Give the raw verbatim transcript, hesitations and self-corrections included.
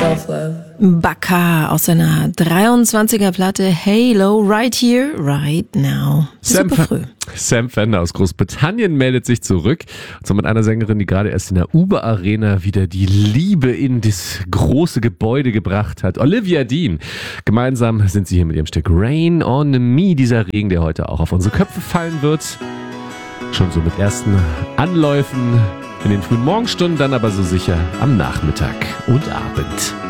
self-love. Baka aus seiner dreiundzwanziger Platte Halo, right here, right now. Sam, Super früh. Sam Fender aus Großbritannien meldet sich zurück. Und zwar mit einer Sängerin, die gerade erst in der Uber Arena wieder die Liebe in das große Gebäude gebracht hat. Olivia Dean. Gemeinsam sind sie hier mit ihrem Stück Rain on Me. Dieser Regen, der heute auch auf unsere Köpfe fallen wird. Schon so mit ersten Anläufen in den frühen Morgenstunden, dann aber so sicher am Nachmittag und Abend.